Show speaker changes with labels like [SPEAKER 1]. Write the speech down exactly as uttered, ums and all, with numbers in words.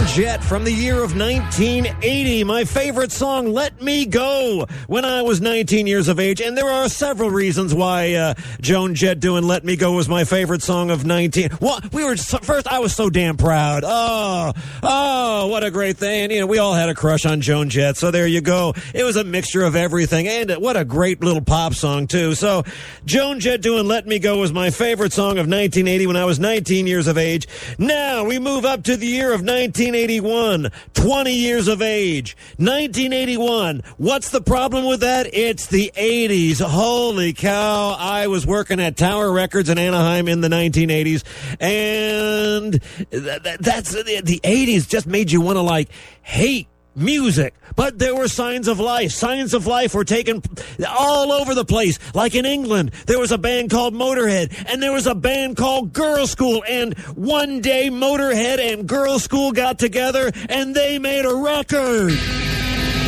[SPEAKER 1] Jett from the year of nineteen eighty. My favorite song, Let Me Go, when I was nineteen years of age. And there are several reasons why uh, Joan Jett doing Let Me Go was my favorite song of nineteen. Well, we were first, I was so damn proud. Oh, oh, what a great thing. You know, we all had a crush on Joan Jett. So there you go. It was a mixture of everything. And what a great little pop song, too. So Joan Jett doing Let Me Go was my favorite song of nineteen eighty when I was nineteen years of age. Now we move up to the year of nineteen eighty-one, twenty years of age. nineteen eighty-one, what's the problem with that? It's the eighties. Holy cow, I was working at Tower Records in Anaheim in the nineteen eighties, and th- th- that's the, the eighties just made you want to, like, hate music. But there were signs of life. Signs of life were taken all over the place. Like in England, there was a band called Motorhead, and there was a band called Girl School, and one day Motorhead and Girl School got together, and they made a record.